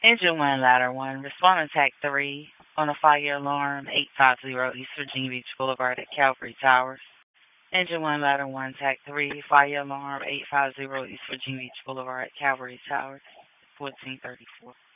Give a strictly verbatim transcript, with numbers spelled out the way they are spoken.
Engine one, ladder one. Respond to TAC three on a fire alarm, eight fifty East Virginia Beach Boulevard at Calvary Towers. Engine one, ladder one, TAC three, fire alarm, eight fifty East Virginia Beach Boulevard at Calvary Towers, fourteen thirty-four.